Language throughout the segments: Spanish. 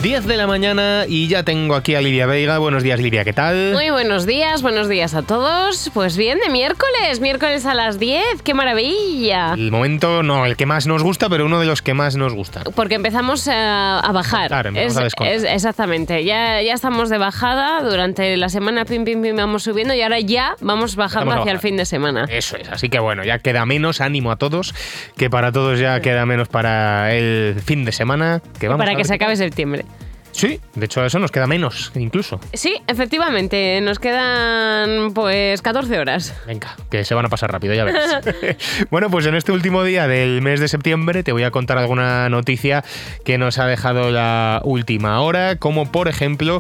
10 de la mañana y ya tengo aquí a Lidia Veiga. Buenos días, Lidia, ¿qué tal? Muy buenos días a todos. Pues bien, de miércoles a las 10, ¡qué maravilla! El momento, no el que más nos gusta, pero uno de los que más nos gusta. Porque empezamos a bajar. Claro, empezamos a descontar. Exactamente, ya estamos de bajada, durante la semana pim vamos subiendo y ahora ya vamos bajando hacia el fin de semana. Eso es, así que bueno, ya queda menos, ánimo a todos, que para todos ya queda menos para el fin de semana. Que vamos para que se acabe septiembre. Sí, de hecho eso nos queda menos, incluso. Sí, efectivamente, nos quedan pues 14 horas. Venga, que se van a pasar rápido, ya verás. Bueno, pues en este último día del mes de septiembre te voy a contar alguna noticia que nos ha dejado la última hora, como por ejemplo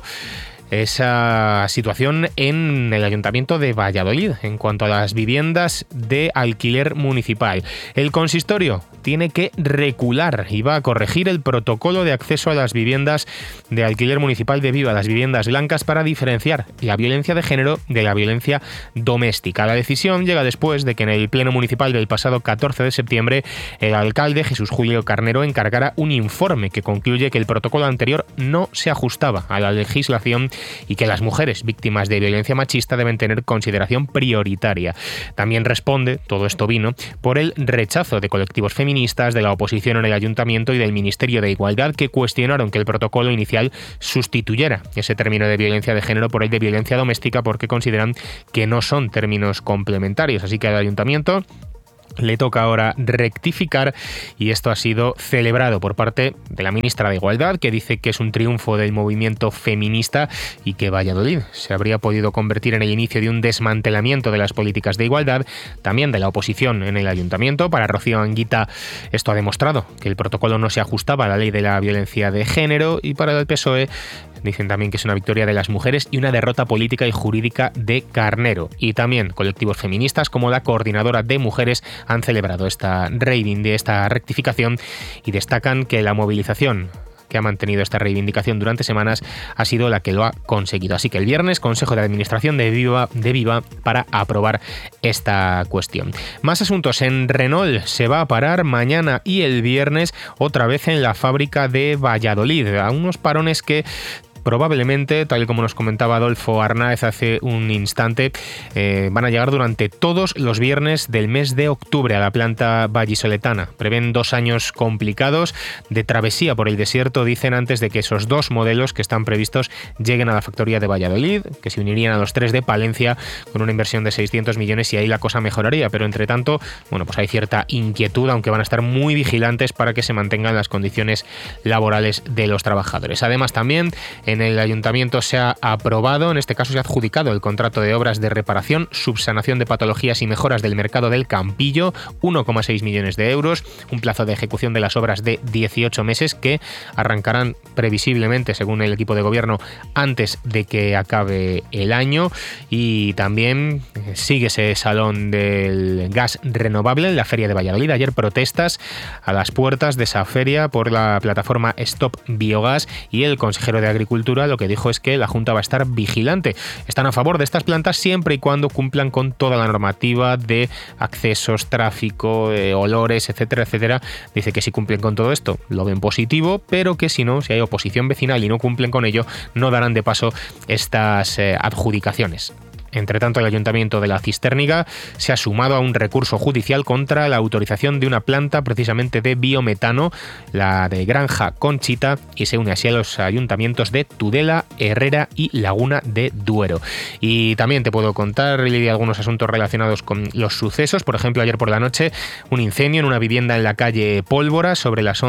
esa situación en el Ayuntamiento de Valladolid en cuanto a las viviendas de alquiler municipal. El consistorio tiene que recular y va a corregir el protocolo de acceso a las viviendas de alquiler municipal de Viva, las viviendas blancas, para diferenciar la violencia de género de la violencia doméstica. La decisión llega después de que en el Pleno Municipal del pasado 14 de septiembre el alcalde Jesús Julio Carnero encargara un informe que concluye que el protocolo anterior no se ajustaba a la legislación y que las mujeres víctimas de violencia machista deben tener consideración prioritaria. También responde, todo esto vino, por el rechazo de colectivos feministas, de la oposición en el Ayuntamiento y del Ministerio de Igualdad, que cuestionaron que el protocolo inicial sustituyera ese término de violencia de género por el de violencia doméstica, porque consideran que no son términos complementarios. Así que al Ayuntamiento le toca ahora rectificar, y esto ha sido celebrado por parte de la ministra de Igualdad, que dice que es un triunfo del movimiento feminista y que Valladolid se habría podido convertir en el inicio de un desmantelamiento de las políticas de igualdad, también de la oposición en el Ayuntamiento. Para Rocío Anguita esto ha demostrado que el protocolo no se ajustaba a la ley de la violencia de género, y para el PSOE dicen también que es una victoria de las mujeres y una derrota política y jurídica de Carnero. Y también colectivos feministas como la Coordinadora de Mujeres han celebrado esta rectificación y destacan que la movilización que ha mantenido esta reivindicación durante semanas ha sido la que lo ha conseguido. Así que el viernes, Consejo de Administración de Viva para aprobar esta cuestión. Más asuntos. En Renault se va a parar mañana y el viernes otra vez en la fábrica de Valladolid, a unos parones que probablemente, tal y como nos comentaba Adolfo Arnáez hace un instante, van a llegar durante todos los viernes del mes de octubre a la planta vallisoletana. Prevén 2 años complicados de travesía por el desierto, dicen, antes de que esos 2 modelos que están previstos lleguen a la factoría de Valladolid, que se unirían a los 3 de Palencia con una inversión de 600 millones, y ahí la cosa mejoraría. Pero entre tanto, bueno, pues hay cierta inquietud, aunque van a estar muy vigilantes para que se mantengan las condiciones laborales de los trabajadores. Además, también en el Ayuntamiento se ha aprobado, en este caso se ha adjudicado, el contrato de obras de reparación, subsanación de patologías y mejoras del mercado del Campillo, 1,6 millones de euros, un plazo de ejecución de las obras de 18 meses que arrancarán previsiblemente, según el equipo de gobierno, antes de que acabe el año. Y también sigue ese salón del gas renovable en la Feria de Valladolid. Ayer protestas a las puertas de esa feria por la plataforma Stop Biogas, y el consejero de Agricultura lo que dijo es que la Junta va a estar vigilante. Están a favor de estas plantas siempre y cuando cumplan con toda la normativa de accesos, tráfico, olores, etcétera, etcétera. Dice que si cumplen con todo esto lo ven positivo, pero que si no, si hay oposición vecinal y no cumplen con ello, no darán de paso estas adjudicaciones. Entre tanto, el Ayuntamiento de la Cistérniga se ha sumado a un recurso judicial contra la autorización de una planta precisamente de biometano, la de Granja Conchita, y se une así a los ayuntamientos de Tudela, Herrera y Laguna de Duero. Y también te puedo contar, Lidia, algunos asuntos relacionados con los sucesos. Por ejemplo, ayer por la noche, un incendio en una vivienda en la calle Pólvora sobre las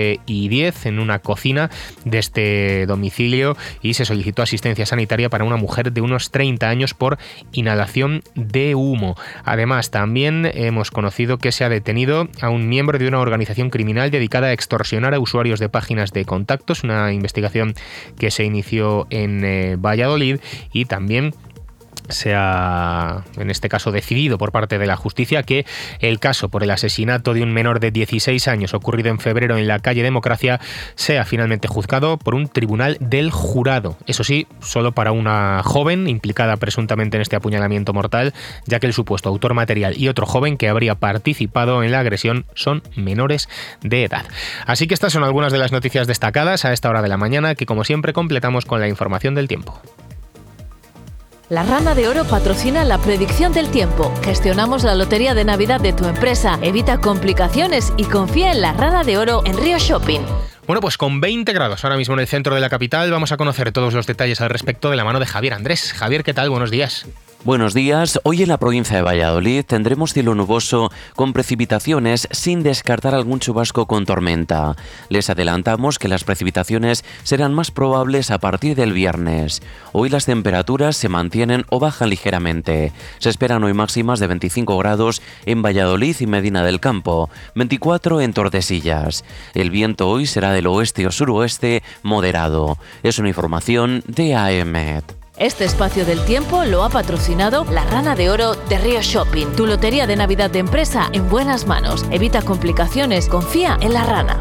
11:10 en una cocina de este domicilio, y se solicitó asistencia sanitaria para una mujer de unos 30 años por inhalación de humo. Además, también hemos conocido que se ha detenido a un miembro de una organización criminal dedicada a extorsionar a usuarios de páginas de contactos, una investigación que se inició en Valladolid. Y también se ha, en este caso, decidido por parte de la justicia que el caso por el asesinato de un menor de 16 años ocurrido en febrero en la calle Democracia sea finalmente juzgado por un tribunal del jurado. Eso sí, solo para una joven implicada presuntamente en este apuñalamiento mortal, ya que el supuesto autor material y otro joven que habría participado en la agresión son menores de edad. Así que estas son algunas de las noticias destacadas a esta hora de la mañana, que como siempre completamos con la información del tiempo. La Rana de Oro patrocina la predicción del tiempo. Gestionamos la lotería de Navidad de tu empresa. Evita complicaciones y confía en la Rana de Oro en Río Shopping. Bueno, pues con 20 grados ahora mismo en el centro de la capital, vamos a conocer todos los detalles al respecto de la mano de Javier Andrés. Javier, ¿qué tal? Buenos días. Buenos días. Hoy en la provincia de Valladolid tendremos cielo nuboso con precipitaciones sin descartar algún chubasco con tormenta. Les adelantamos que las precipitaciones serán más probables a partir del viernes. Hoy las temperaturas se mantienen o bajan ligeramente. Se esperan hoy máximas de 25 grados en Valladolid y Medina del Campo, 24 en Tordesillas. El viento hoy será del oeste o suroeste moderado. Es una información de AEMET. Este espacio del tiempo lo ha patrocinado la Rana de Oro de Río Shopping. Tu lotería de Navidad de empresa en buenas manos. Evita complicaciones, confía en la Rana.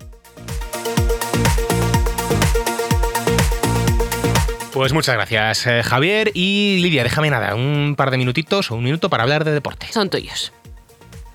Pues muchas gracias, Javier. Y Lidia, déjame un par de minutitos o un minuto para hablar de deporte. Son tuyos.